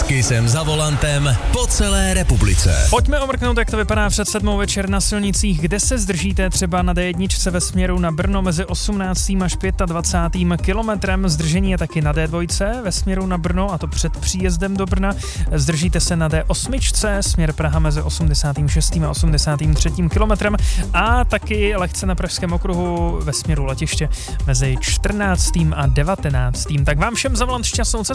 Kisem za volantem po celé republice. Pojďme omrknout, jak to vypadá před 7 večer na silnicích, kde se zdržíte třeba na D1 ve směru na Brno mezi 18. až 25. kilometrem. Zdržení je taky na D2 ve směru na Brno, a to před příjezdem do Brna. Zdržíte se na D8 směr Praha mezi 86. a 83. kilometrem a taky lehce na Pražském okruhu ve směru letiště mezi 14. a 19. Tak vám všem za volant šťastnou cestu.